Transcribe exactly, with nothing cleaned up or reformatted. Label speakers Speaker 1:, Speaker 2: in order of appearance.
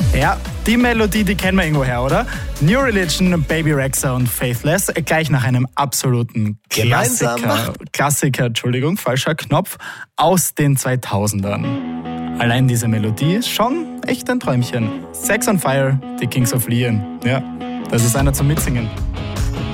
Speaker 1: Ja, die Melodie, die kennen wir irgendwoher, oder? New Religion, Baby Rexha und Faithless, gleich nach einem absoluten Klassiker, Klassiker, Entschuldigung, falscher Knopf, aus den zweitausendern. Allein diese Melodie ist schon echt ein Träumchen. Sex on Fire, die Kings of Leon. Ja, das ist einer zum Mitsingen.